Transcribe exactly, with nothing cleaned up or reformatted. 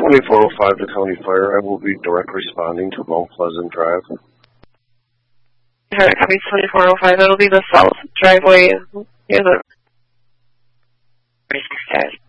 twenty-four oh five to County Fire. I will be direct responding to Mount Pleasant Drive. Alright, copy twenty-four oh five. It'll be the south driveway near the...